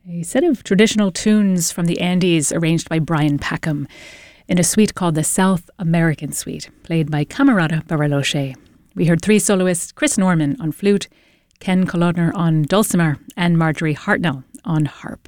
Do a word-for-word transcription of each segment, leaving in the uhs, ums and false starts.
a set of traditional tunes from the Andes arranged by Brian Packham in a suite called the South American Suite, played by Camerata Bariloche. We heard three soloists, Chris Norman on flute, Ken Kolodner on dulcimer, and Marjorie Hartnell on harp.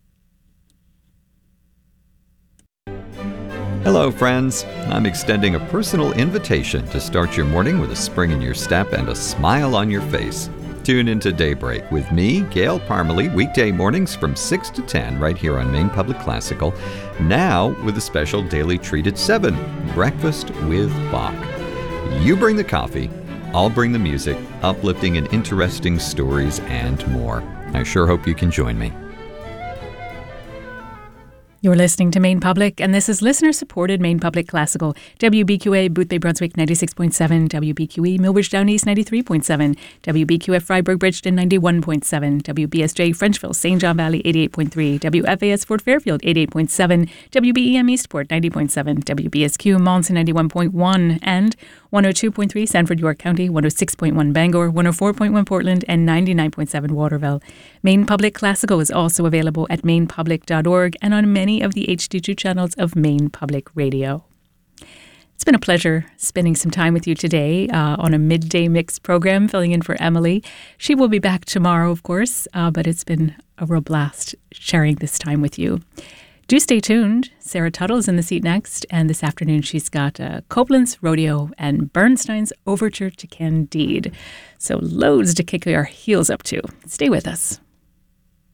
Hello, friends. I'm extending a personal invitation to start your morning with a spring in your step and a smile on your face. Tune into Daybreak with me, Gail Parmalee, weekday mornings from six to ten right here on Maine Public Classical. Now with a special daily treat at seven, Breakfast with Bach. You bring the coffee, I'll bring the music, uplifting and interesting stories and more. I sure hope you can join me. You're listening to Maine Public, and this is listener-supported Maine Public Classical. W B Q A Boothbay Brunswick ninety-six point seven, W B Q E Millbridge Down East ninety-three point seven, W B Q F Freiburg Bridgeton ninety-one point seven, W B S J Frenchville Saint John Valley eighty-eight point three, W F A S Fort Fairfield eighty-eight point seven, W B E M Eastport ninety point seven, W B S Q Monson ninety-one point one, and one oh two point three Sanford York County, one oh six point one Bangor, one oh four point one Portland, and ninety-nine point seven Waterville. Maine Public Classical is also available at maine public dot org and on many of the H D two channels of Maine Public Radio. It's been a pleasure spending some time with you today uh, on a midday mix program, filling in for Emily. She will be back tomorrow, of course, uh, but it's been a real blast sharing this time with you. Do stay tuned. Sarah Tuttle is in the seat next, and this afternoon she's got uh, Copland's Rodeo and Bernstein's Overture to Candide. So loads to kick our heels up to. Stay with us.